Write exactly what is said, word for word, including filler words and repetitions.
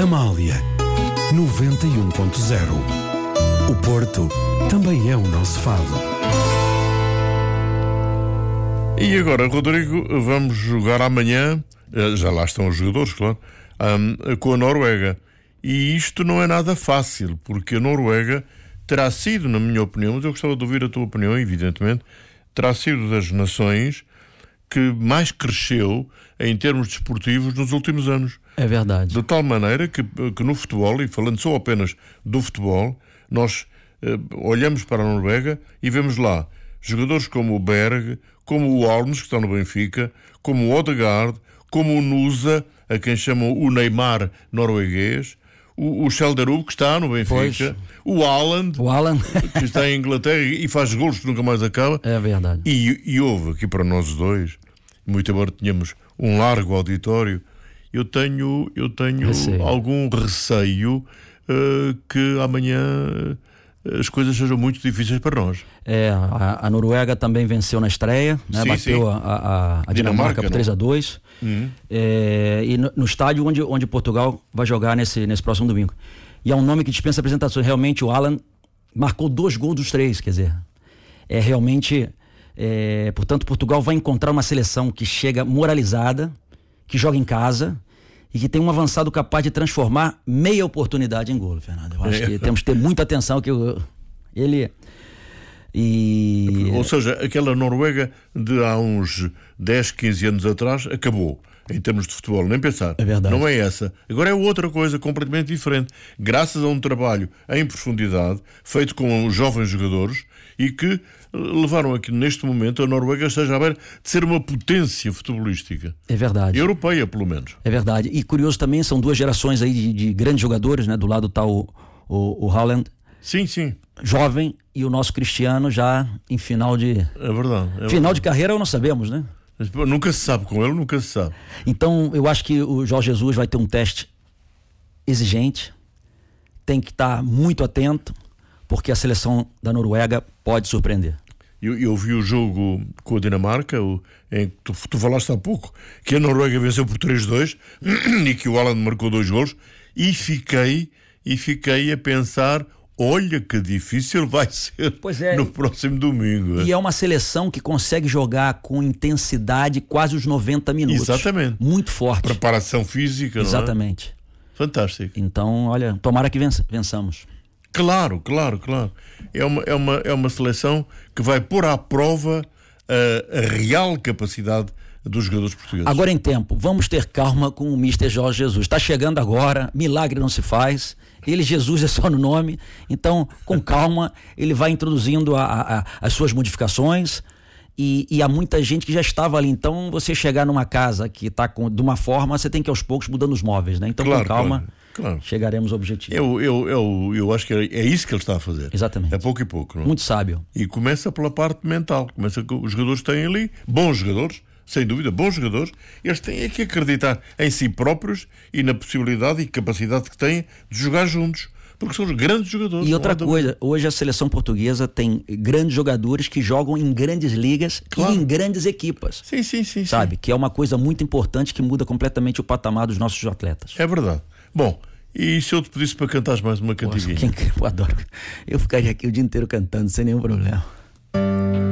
Amália, noventa e um ponto zero. O Porto também é o nosso fado. E agora, Rodrigo, vamos jogar amanhã, já lá estão os jogadores, claro, um, com a Noruega. E isto não é nada fácil, porque a Noruega terá sido, na minha opinião, mas eu gostava de ouvir a tua opinião, evidentemente, terá sido das nações que mais cresceu em termos desportivos nos últimos anos. É verdade. De tal maneira que, que no futebol, e falando só apenas do futebol, nós eh, olhamos para a Noruega e vemos lá jogadores como o Berg, como o Alnes, que está no Benfica, como o Odegaard, como o Nusa, a quem chamam o Neymar norueguês, o, o Schelderup, que está no Benfica, pois. o Haaland, o Haaland. que está em Inglaterra e faz golos que nunca mais acaba. É verdade. E, e houve aqui para nós os dois, muito embora tenhamos um largo auditório, eu tenho, eu tenho Receio. algum receio uh, que amanhã uh, as coisas sejam muito difíceis para nós. É, a, a Noruega também venceu na estreia, né? Sim, Bateu sim. a, a, a Dinamarca, Dinamarca por três a dois. Uhum. É, e no, no estádio onde, onde Portugal vai jogar nesse, nesse próximo domingo. E é um nome que dispensa apresentações. Realmente o Alan marcou dois gols dos três, quer dizer, é realmente, é, portanto, Portugal vai encontrar uma seleção que chega moralizada, que joga em casa e que tem um avançado capaz de transformar meia oportunidade em gol, Fernando. Eu acho é. que temos que ter muita atenção que eu, ele... E... Ou seja, aquela Noruega de há uns dez, quinze anos atrás acabou, em termos de futebol, nem pensar. É verdade. Não é essa. Agora é outra coisa completamente diferente, graças a um trabalho em profundidade, feito com jovens jogadores e que levaram aqui, neste momento, a Noruega esteja a ver de ser uma potência futebolística. É verdade. Europeia, pelo menos. É verdade. E curioso também, são duas gerações aí de, de grandes jogadores, né? Do lado está o, o, o Haaland, Sim, sim. jovem, e o nosso Cristiano já em final de... É verdade. É final verdade. de carreira não sabemos, né? Mas, pô, nunca se sabe, com ele nunca se sabe. Então eu acho que o Jorge Jesus vai ter um teste exigente, tem que estar muito atento, porque a seleção da Noruega pode surpreender. Eu, eu vi o jogo com a Dinamarca, o, em que tu, tu falaste há pouco, que a Noruega venceu por três a dois e que o Haaland marcou dois golos, e fiquei, e fiquei a pensar... Olha que difícil vai ser pois é, no próximo domingo. E é uma seleção que consegue jogar com intensidade quase os noventa minutos. Exatamente. Muito forte. Preparação física, exatamente. Não é? Fantástico. Então, olha, tomara que vença, vençamos. Claro, claro, claro. É uma, é uma, é uma seleção que vai pôr à prova a, a real capacidade dos jogadores portugueses. Agora em tempo, vamos ter calma com o mister Jorge Jesus. Está chegando agora, milagre não se faz. Ele, Jesus, é só no nome. Então, com calma, ele vai introduzindo a, a, a, as suas modificações. E, e há muita gente que já estava ali. Então, você chegar numa casa que está de uma forma, você tem que aos poucos mudando os móveis, né? Então, claro, com calma, claro, claro. chegaremos ao objetivo. Eu, eu, eu, eu acho que é isso que ele está a fazer. Exatamente. É pouco e pouco. Não é? Muito sábio. E começa pela parte mental. Começa com os jogadores que têm ali, bons jogadores, sem dúvida, bons jogadores, eles têm que acreditar em si próprios e na possibilidade e capacidade que têm de jogar juntos, porque são os grandes jogadores. E outra coisa, hoje a seleção portuguesa tem grandes jogadores que jogam em grandes ligas, claro, e em grandes equipas. Sim, sim, sim. Sabe? Sim. Que é uma coisa muito importante que muda completamente o patamar dos nossos atletas. É verdade. Bom, e se eu te pedisse para cantares mais uma cantiguinha? Poxa, quem, eu adoro. Eu ficaria aqui o dia inteiro cantando sem nenhum problema.